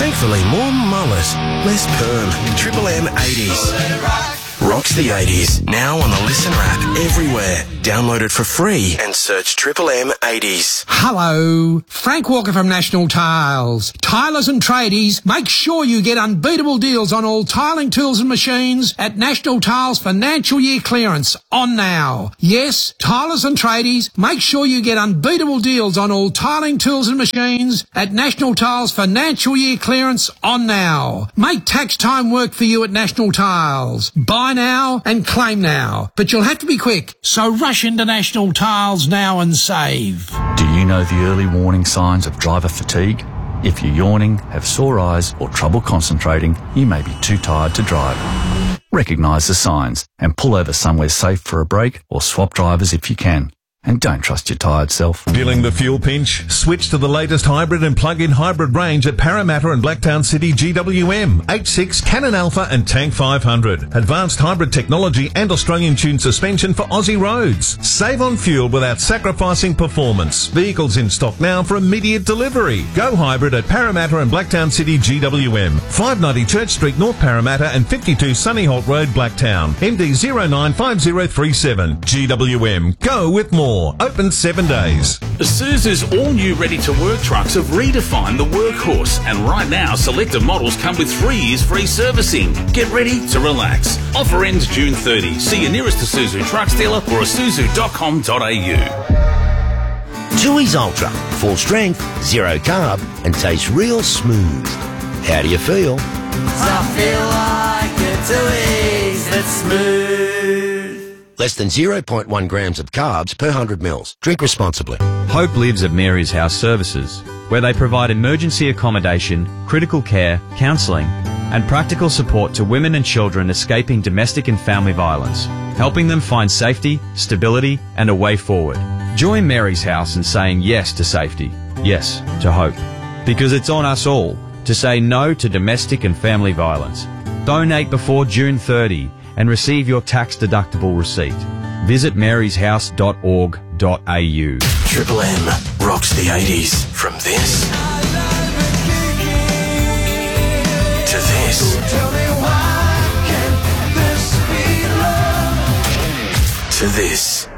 Thankfully, more mullet, less perm. Triple M 80s. Rocks the 80s. Now on the Listen app everywhere. Download it for free and search Triple M 80s. Hello, Frank Walker from National Tiles. Tilers and tradies, make sure you get unbeatable deals on all tiling tools and machines at National Tiles financial year clearance on now. Yes, tilers and tradies, make sure you get unbeatable deals on all tiling tools and machines at National Tiles financial year clearance on now. Make tax time work for you at National Tiles. Buy now and claim now, but you'll have to be quick, so rush into National Tiles now and save. Do you know the early warning signs of driver fatigue? If you're yawning, have sore eyes or trouble concentrating, you may be too tired to drive. Recognise the signs and pull over somewhere safe for a break or swap drivers if you can. And don't trust your tired self. Feeling the fuel pinch? Switch to the latest hybrid and plug-in hybrid range at Parramatta and Blacktown City GWM. H6, Canon Alpha and Tank 500. Advanced hybrid technology and Australian-tuned suspension for Aussie roads. Save on fuel without sacrificing performance. Vehicles in stock now for immediate delivery. Go hybrid at Parramatta and Blacktown City GWM. 590 Church Street, North Parramatta and 52 Sunny Holt Road, Blacktown. MD 095037. GWM. Go with more. Open 7 days. Isuzu's all-new ready-to-work trucks have redefined the workhorse, and right now selected models come with 3 years free servicing. Get ready to relax. Offer ends June 30. See your nearest Isuzu trucks dealer or isuzu.com.au. Tooheys Ultra. Full strength, zero carb, and tastes real smooth. How do you feel? I feel like a Tooheys that's smooth. Less than 0.1 grams of carbs per 100 mils. Drink responsibly. Hope lives at Mary's House Services, where they provide emergency accommodation, critical care, counselling, and practical support to women and children escaping domestic and family violence, helping them find safety, stability, and a way forward. Join Mary's House in saying yes to safety, yes to hope, because it's on us all to say no to domestic and family violence. Donate before June 30 and receive your tax-deductible receipt. Visit maryshouse.org.au. Triple M rocks the 80s. From this to this to this.